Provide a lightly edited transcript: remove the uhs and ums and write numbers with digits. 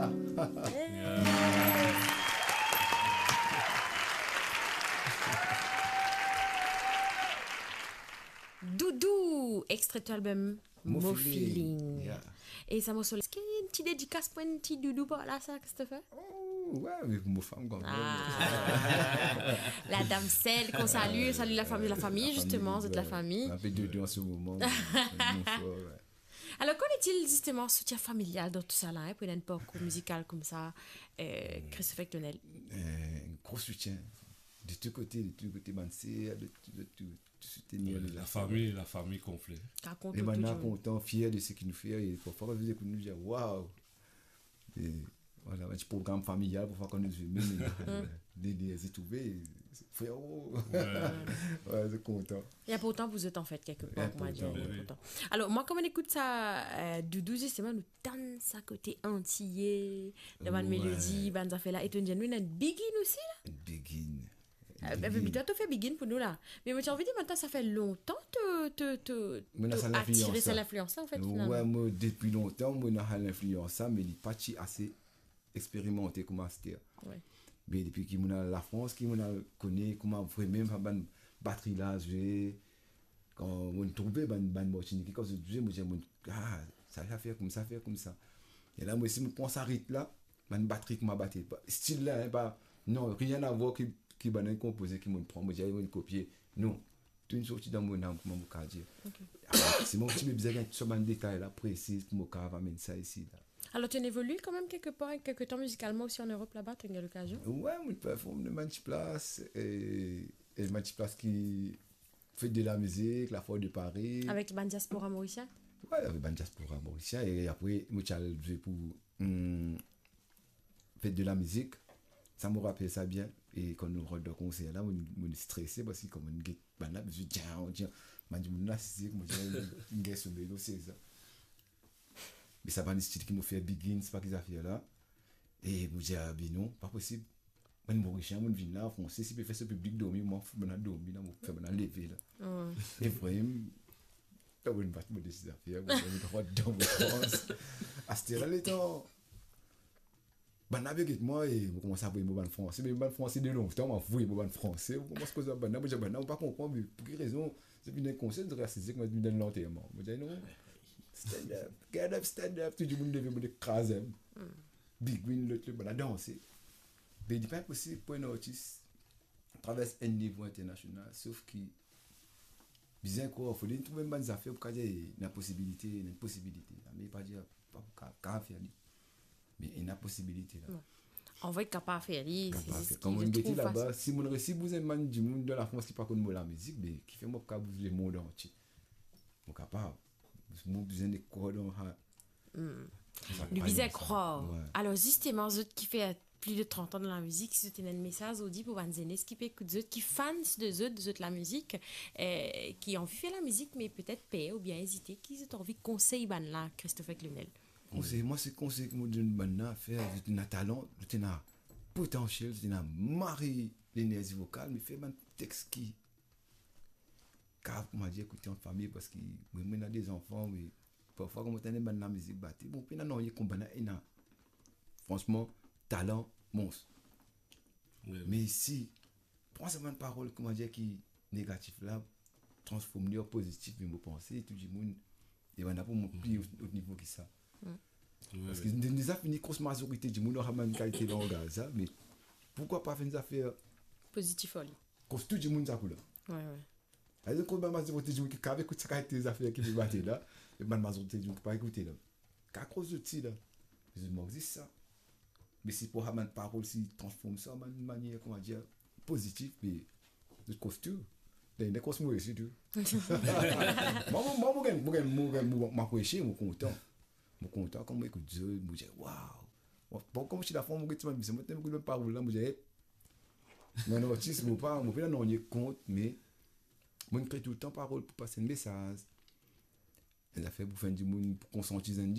Doudou, extrait de l'album Mo Feeling. Yeah. Et ça m'a solé. Est-ce qu'il y a une petite dédicace pour un petit doudou par là, ça, Christopher? Oh, ouais, avec mon femme quand même. La dame celle qu'on salue, salue la famille justement, vous êtes la famille. Un peu de deux en ce moment. Bonsoir, ouais. Alors, qu'en est-il justement soutien familial dans tout ça là, hein, pour un parcours musical comme ça, Christopher Clonel? Un gros soutien. De tous côtés, Bansé, de tout soutenir. La famille complète. Et maintenant, content, fier de ce qu'il nous fait. Et parfois, quand vous écoutez, nous dire waouh! Voilà, un petit programme familial pour voir qu'on nous aime. Les étouvés, frérot. Ouais, c'est content. Et pourtant, vous êtes en fait quelque part, on m'a dit. Alors, moi, comme on écoute ça, Doudou, justement, nous danse à côté antillais, de bonne mélodie, bonne affaires là. Et tu nous dis, nous, on a un begin aussi là? Begin. Toi, tu fais begin pour nous là. Mais moi, j'ai envie de dire, maintenant, ça fait longtemps que tu attiré cette influence là, en fait. Ouais, moi, depuis longtemps, moi, j'ai l'influence ça, mais il n'est pas assez expérimenté comme master. Ouais. Mais depuis que la France, qui m'a connu, comment vraiment faire une batterie là, jouer, quand on trouvait une machine, quand je disais, moi, ah, ça va faire comme ça. Et là, moi, si je prends ça rythme là, une batterie qui m'a battu. Style là, pas, non, rien à voir qui va être composé, qui me prend, moi, j'ai copier. Non, tout une sortie dans mon âme, comment je dire. C'est mon petit besoin de un détail là, précis, pour me amener ça ici. Là. Alors, tu évolues quand même quelque temps musicalement aussi en Europe là-bas, tu as eu l'occasion? Ouais, je performe de Manchiplas et Manchiplas qui fait de la musique, la Foire de Paris. Avec Ban Diaspora Mauricien? Ouais, avec Ban Diaspora Mauricien. Et après, je suis joué pour faire de la musique. Ça me rappelle ça bien. Et quand nous rentrons dans le concert là, je suis stressé parce que comme on get banal, je dis tiens, je dis narcissique, je dis c'est ça. Mais ça va un style qui me fait begin, c'est pas qu'ils affaires là. Et je dis ah ben non, pas possible. Moi Mauricien, moi viens là français, si peut faire ce public dormir, moi faut me dormir là, moi faire me lever là. Et vraiment quand on va me décider affaires, moi je dois dans mon France. À ce là les temps ben avec moi et on commence à voir mon français, mais mon français de longtemps, on voit mon français, on commence à ben moi je ben pas comprendre pour quelle raison, c'est une conseil de racisme moi dans l'enterrement. Moi dis non. Stand up, tout le monde devait me écraser. Big Win, l'autre, on a dansé. Mais il n'est pas possible pour un artiste traverser un niveau international, sauf qu'il bizarre quoi, il faut trouver une bonne affaire pour qu'il y ait une possibilité. Mais pas dire, pas faire, mais il y a une possibilité là. On va être capable de faire, c'est comme on dit là-bas, si vous avez un man du monde de la France qui ne connaît pas la musique, mais qui fait moi capable le monde entier. Je suis capable. Moi besoin de croire dans le besoin de croire. Alors justement, ceux qui fait plus de 30 ans dans la musique, si vous avez un message audit pour Vanzenes qui peut écouter, qui fans de la musique, qui ont fait la musique mais peut-être payer ou bien hésiter, qui ont envie de conseiller là, Christopher Clonel. Moi c'est conseil que moi donne maintenant faire, tu as talent, tu as potentiel, tu as mari l'énergie vocale, mais fais un texte qui car on m'a dit écouter en famille parce que moi on a des enfants mais parfois comme on a la musique battue bon puis non il y a franchement talent monstre mais ici prends seulement une parole comment dire qui négatif là transforme en positif mais me penser tout le monde et on a pour mon plus au niveau que ça parce que nous avons fini grosse majorité du monde a une qualité dans ça mais pourquoi pas faire des affaires positif folie cause tout le monde ça coule ouais alors quand on m'a dit que tu avais écouté ces affaires qui me battaient là et man m'a dit que tu pas écouté là qu'à cause de ça là je me dis ça mais c'est pour avoir une parole si transforme ça de manière comment dire positive mais de costume des causes moi aussi tout moi m'apprécier mon content comme écoute Dieu me dire waouh bon comme je suis la forme que tu m'as dit c'est moi qui me parole là me dire non artiste moi pas non y compte mais moi, je crée tout le temps parole pour passer un message. Elle a fait pour faire du monde pour conscientiser